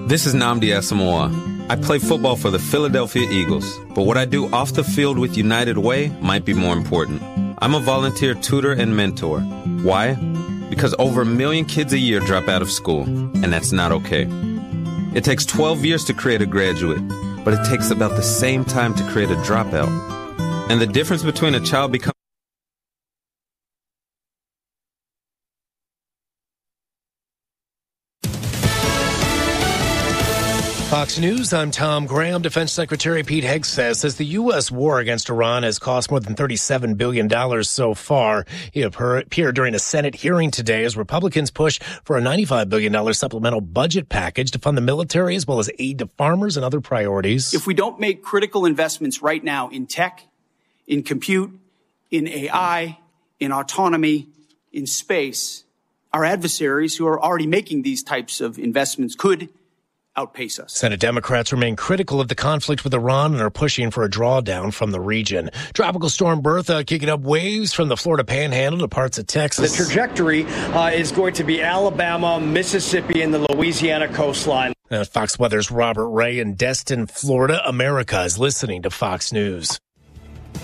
This is Nnamdi Asamoah. I play football for the Philadelphia Eagles, but what I do off the field with United Way might be more important. I'm a volunteer tutor and mentor. Why? Because over 1 million kids a year drop out of school, and that's not okay. It takes 12 years to create a graduate, but it takes about the same time to create a dropout. And the difference between a child becoming Fox News, I'm Tom Graham. Defense Secretary Pete Hegseth says the U.S. war against Iran has cost more than $37 billion so far. He appeared during a Senate hearing today as Republicans push for a $95 billion supplemental budget package to fund the military as well as aid to farmers and other priorities. If we don't make critical investments right now in tech, in compute, in AI, in autonomy, in space, our adversaries who are already making these types of investments could outpace us. Senate Democrats remain critical of the conflict with Iran and are pushing for a drawdown from the region. Tropical storm Bertha kicking up waves from the Florida Panhandle to parts of Texas. The trajectory is going to be Alabama, Mississippi, and the Louisiana coastline. Fox Weather's Robert Ray in Destin, Florida. America is listening to Fox News.